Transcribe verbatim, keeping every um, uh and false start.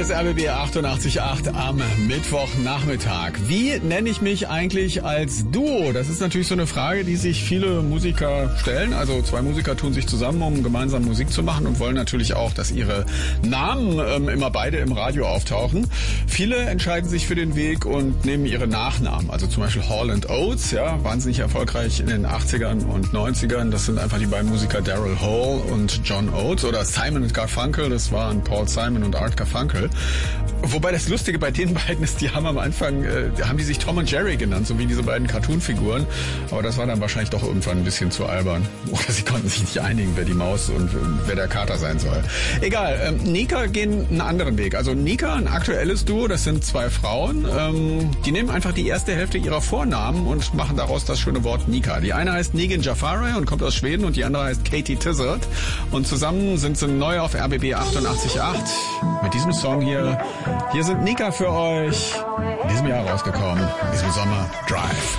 Hier ist R B B achtundachtzig Komma acht am Mittwochnachmittag. Wie nenne ich mich eigentlich als Duo? Das ist natürlich so eine Frage, die sich viele Musiker stellen. Also zwei Musiker tun sich zusammen, um gemeinsam Musik zu machen und wollen natürlich auch, dass ihre Namen ähm, immer beide im Radio auftauchen. Viele entscheiden sich für den Weg und nehmen ihre Nachnamen. Also zum Beispiel Hall and Oates, ja, wahnsinnig erfolgreich in den achtzigern und neunzigern. Das sind einfach die beiden Musiker Daryl Hall und John Oates. Oder Simon und Garfunkel, das waren Paul Simon und Art Garfunkel. Wobei das Lustige bei den beiden ist, die haben am Anfang, äh, haben die sich Tom und Jerry genannt, so wie diese beiden Cartoon-Figuren. Aber das war dann wahrscheinlich doch irgendwann ein bisschen zu albern. Oder sie konnten sich nicht einigen, wer die Maus und äh, wer der Kater sein soll. Egal, ähm, Nika gehen einen anderen Weg. Also Nika, ein aktuelles Duo, das sind zwei Frauen. Ähm, die nehmen einfach die erste Hälfte ihrer Vornamen und machen daraus das schöne Wort Nika. Die eine heißt Negin Jafari und kommt aus Schweden und die andere heißt Katie Tizard. Und zusammen sind sie neu auf R B B achtundachtzig Komma acht mit diesem Song hier. Hier sind Nika für euch in diesem Jahr rausgekommen, in diesem Sommer, Drive.